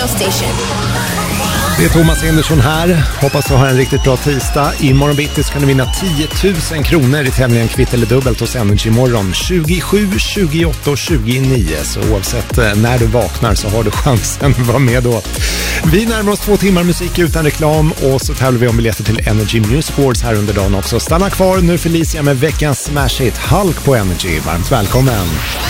radio station. Det är Thomas Andersson här. Hoppas du har en riktigt bra tisdag. Imorgon bitti ska ni vinna 10 000 kronor i tävlingen Kvitt eller dubbelt hos Energy imorgon. 27, 28 och 29. Så oavsett när du vaknar så har du chansen att vara med då. Vi närmar oss 2 timmar musik utan reklam och så tävlar vi om biljetter till Energy Music Awards här under dagen också. Stanna kvar nu, Felicia med veckans smash hit Hulk på Energy. Varmt välkommen!